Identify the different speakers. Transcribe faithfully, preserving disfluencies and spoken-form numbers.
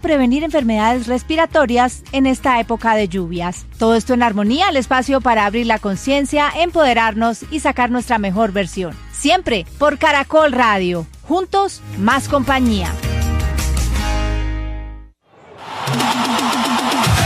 Speaker 1: prevenir enfermedades respiratorias en esta época de lluvias. Todo esto en Armonía, el espacio para abrir la conciencia, empoderarnos y sacar nuestra mejor versión. Siempre por Caracol Radio. Juntos, más compañía.